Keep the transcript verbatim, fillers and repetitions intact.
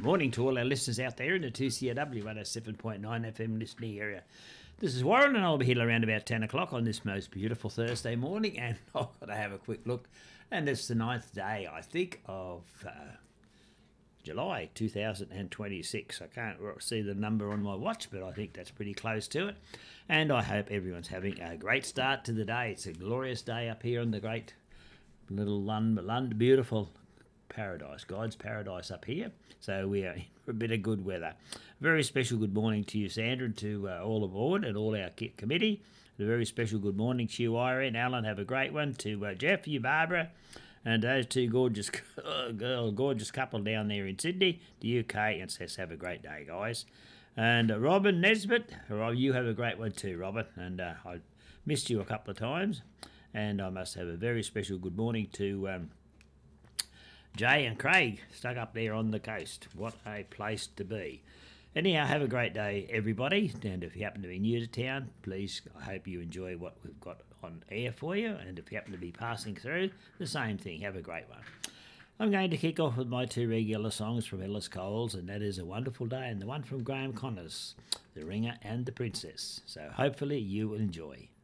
Morning to all our listeners out there in the two C R W one oh seven point nine F M listening area. This is Warren, and I'll be here around about ten o'clock on this most beautiful Thursday morning, and I've got to have a quick look. And it's the ninth day, I think, of uh, July two thousand twenty-six. I can't see the number on my watch, but I think that's pretty close to it. And I hope everyone's having a great start to the day. It's a glorious day up here in the great little Lund, Lund beautiful paradise, God's paradise up here. So we are in for a bit of good weather. Very special good morning to you, Sandra, and to uh, all aboard and all our committee. A very special good morning to you, Irene. Alan, have a great one. To uh, Jeff, you, Barbara, and those two gorgeous girl, gorgeous couple down there in Sydney, the U K, and says have a great day, guys. And uh, Robin Nesbitt, you have a great one too, Robin. And uh, I missed you a couple of times, and I must have a very special good morning to Um, Jay and Craig, stuck up there on the coast. What a place to be. Anyhow, have a great day, everybody. And if you happen to be new to town, please, I hope you enjoy what we've got on air for you. And if you happen to be passing through, the same thing. Have a great one. I'm going to kick off with my two regular songs from Ellis Coles, and that is A Wonderful Day, and the one from Graham Connors, The Ringer and the Princess. So hopefully you will enjoy.